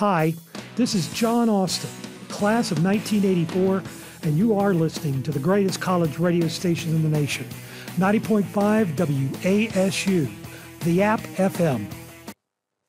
Hi, this is John Austin, class of 1984, and you are listening to the greatest college radio station in the nation, 90.5 WASU, the App FM.